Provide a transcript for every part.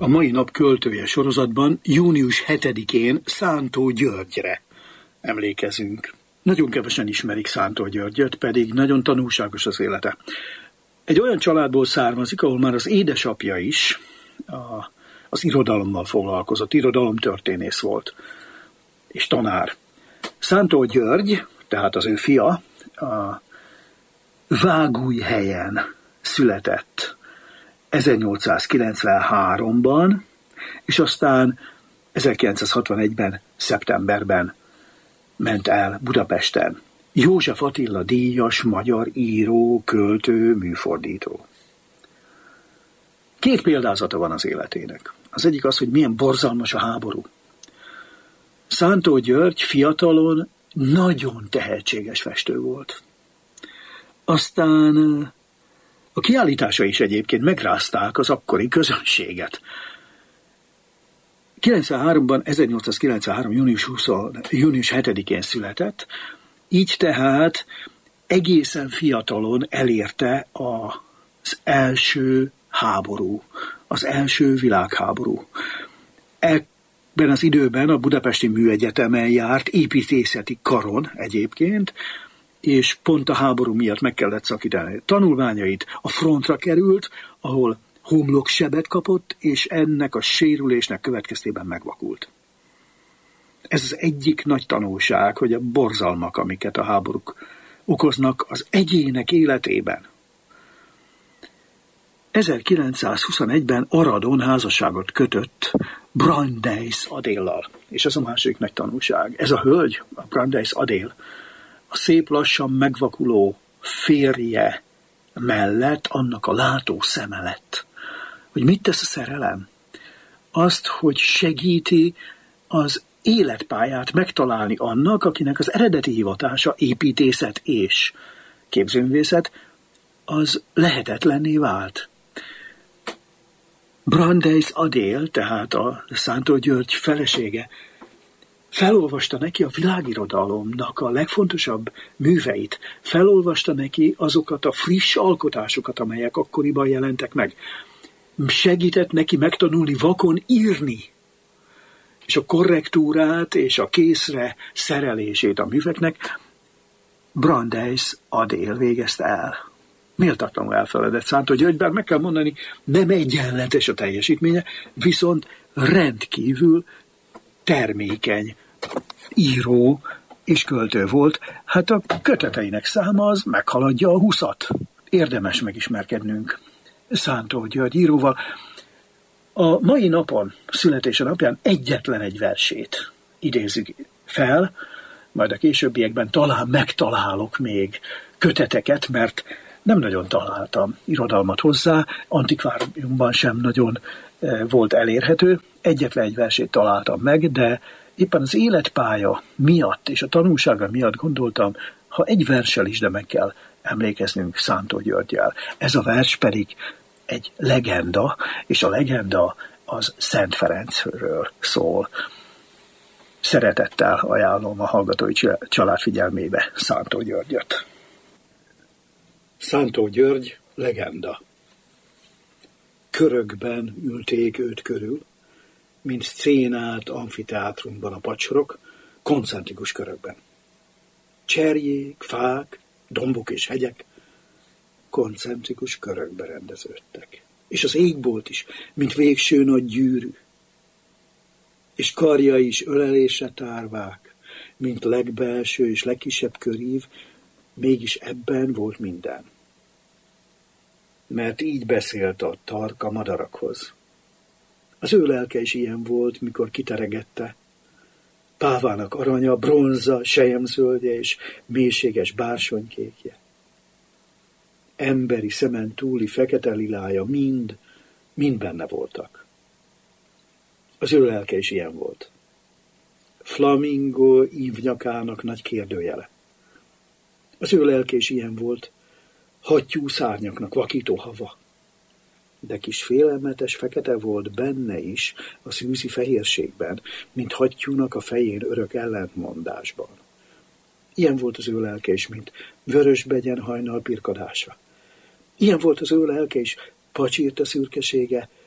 a mai nap költője sorozatban június 7-én Szántó Györgyre emlékezünk. Nagyon kevesen ismerik Szántó Györgyöt, pedig nagyon tanulságos az élete. Egy olyan családból származik, ahol már az édesapja is az irodalommal foglalkozott, irodalomtörténész volt, és tanár. Szántó György, tehát az ő fia, a Vágújhelyen született 1893-ban, és aztán 1961-ben, szeptemberben ment el Budapesten. József Attila díjas magyar író, költő, műfordító. 2 példázata van az életének. Az egyik az, hogy milyen borzalmas a háború. Szántó György fiatalon nagyon tehetséges festő volt. Aztán a kiállítása is egyébként megrázták az akkori közönséget. 1893 június 7-én született, így tehát egészen fiatalon elérte az első háború, az első világháború. Ebben az időben a Budapesti Műegyetemen járt, építészeti karon egyébként, és pont a háború miatt meg kellett szakítani tanulmányait, a frontra került, ahol homloksebet kapott, és ennek a sérülésnek következtében megvakult. Ez az egyik nagy tanulság, hogy a borzalmak, amiket a háborúk okoznak az egyének életében. 1921-ben Aradon házasságot kötött Brandeis Adéllal, és ez a második nagy tanulság. Ez a hölgy, a Brandeis Adél, a szép lassan megvakuló férje mellett annak a látó szeme lett. Hogy mit tesz a szerelem? Azt, hogy segíti az életpályát megtalálni annak, akinek az eredeti hivatása építészet és képzőművészet, az lehetetlenné vált. Brandeis Adél, tehát a Szántó György felesége, felolvasta neki a világirodalomnak a legfontosabb műveit, felolvasta neki azokat a friss alkotásokat, amelyek akkoriban jelentek meg. Segített neki megtanulni vakon írni, és a korrektúrát és a készre szerelését a műveknek Brandeis Adél végezte el. Méltatlanul elfeledett Szántó György, bár meg kell mondani, nem egyenletes a teljesítménye, viszont rendkívül termékeny író és költő volt. Hát a köteteinek száma az meghaladja a 20-at. Érdemes megismerkednünk Szántó György íróval. A mai napon, születése napján egyetlen egy versét idézzük fel, majd a későbbiekben talán megtalálok még köteteket, mert nem nagyon találtam irodalmat hozzá, antikváriumban sem nagyon volt elérhető. Egyetlen egy versét találtam meg, de éppen az életpálya miatt és a tanulsága miatt gondoltam, ha egy verssel is, de meg kell emlékeznünk Szántó Györgyel. Ez a vers pedig egy legenda, és a legenda az Szent Ferencről szól. Szeretettel ajánlom a hallgatói család figyelmébe Szántó Györgyöt. Szántó György, legenda. Körökben ülték őt körül, mint szcénált amfiteátrumban a pacsorok, koncentrikus körökben. Cserjék, fák, dombok és hegyek koncentrikus körökbe rendeződtek. És az égbolt is, mint végső nagy gyűrű. És karjai is ölelésre tárvák, mint legbelső és legkisebb körív, mégis ebben volt minden. Mert így beszélt a tarka madarakhoz. Az ő lelke is ilyen volt, mikor kiteregette. Pávának aranya, bronza, selyemzöldje és mélységes bársonykékje. Emberi szemen túli fekete lilája mind benne voltak. Az ő lelke is ilyen volt. Flamingo ívnyakának nagy kérdőjele. Az ő lelke is ilyen volt, hattyú szárnyaknak vakító hava. De kis félelmetes fekete volt benne is a szűzi fehérségben, mint hattyúnak a fején örök ellentmondásban. Ilyen volt az ő lelke is, mint vörösbegyen hajnal pirkadása. Ilyen volt az ő lelke is, pacsírta szürkesége,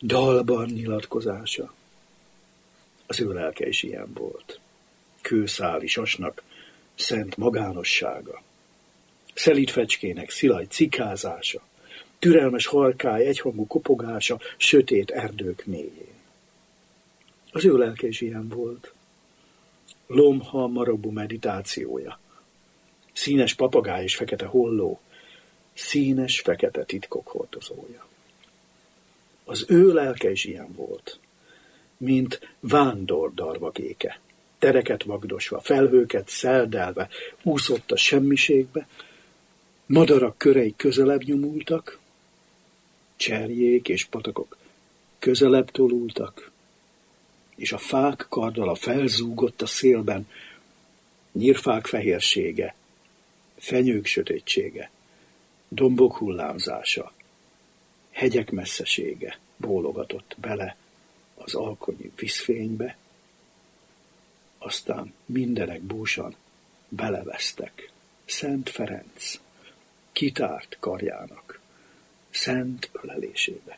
dalban nyilatkozása. Az ő lelke is ilyen volt. Kőszáli sasnak szent magánossága, szelíd fecskének szilaj cikázása, türelmes halkály egyhangú kopogása sötét erdők mélyén. Az ő lelke is ilyen volt. Lomha marabú meditációja, színes papagáj és fekete holló, színes fekete titkok hordozója. Az ő lelke is ilyen volt, mint vándor darvagéke, tereket vagdosva, felhőket szeldelve, úszott a semmiségbe, madarak körei közelebb nyomultak, cserjék és patakok közelebb tolultak, és a fák kardala felzúgott a szélben, nyírfák fehérsége, fenyők sötétsége, dombok hullámzása, hegyek messzesége bólogatott bele az alkonyi vízfénybe, aztán mindenek búsan belevesztek Szent Ferenc kitárt karjának szent ölelésébe.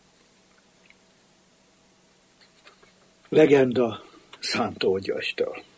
Legenda Szántó Györgytől.